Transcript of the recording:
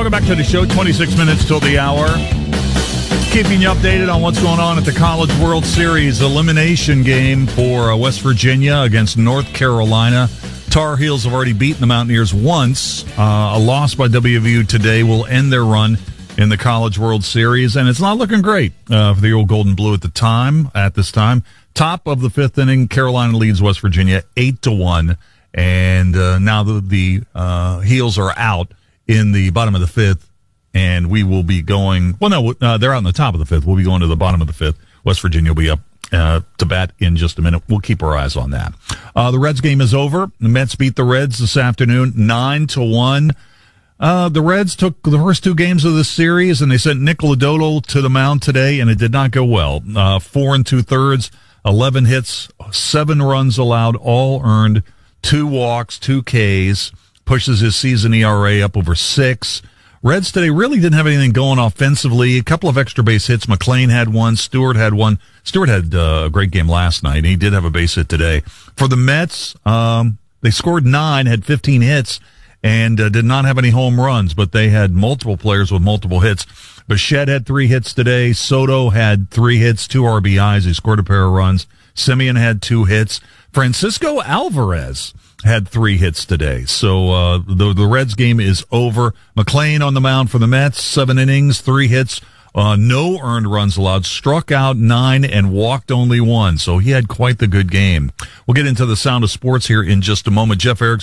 Welcome back to the show. 26 minutes till the hour. Keeping you updated on what's going on at the College World Series elimination game for West Virginia against North Carolina. Tar Heels have already beaten the Mountaineers once. A loss by WVU today will end their run in the College World Series, and it's not looking great for the old Golden Blue at this time. Top of the fifth inning, Carolina leads West Virginia 8-1, and now the Heels are out in the bottom of the fifth, and we will be going. Well, no, they're out in the top of the fifth. We'll be going to the bottom of the fifth. West Virginia will be up to bat in just a minute. We'll keep our eyes on that. The Reds game is over. The Mets beat the Reds this afternoon 9-1. The Reds took the first two games of this series, and they sent Nick Lodolo to the mound today, and it did not go well. 4 2/3, 11 hits, 7 runs allowed, all earned, 2 walks, 2 Ks, pushes his season ERA up over 6. Reds today really didn't have anything going offensively. A couple of extra base hits. McLean had one. Stewart had one. Stewart had a great game last night, and he did have a base hit today. For the Mets, they scored 9, had 15 hits, and did not have any home runs, but they had multiple players with multiple hits. Bichette had 3 hits today. Soto had 3 hits, 2 RBIs. He scored a pair of runs. Semien had 2 hits. Francisco Alvarez had 3 hits today. So the Reds game is over. McLean on the mound for the Mets, 7 innings, 3 hits, no earned runs allowed, struck out 9 and walked only 1. So he had quite the good game. We'll get into the sound of sports here in just a moment. Jeff Erickson